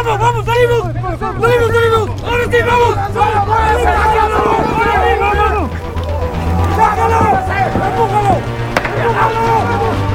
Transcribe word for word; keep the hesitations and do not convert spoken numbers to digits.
¡Vamos, vamos, salimos! ¡Salimos, salimos! ¡Ahora sí, vamos! ¡Sácalo! ¡Sácalo! ¡Empújalo! ¡Empújalo!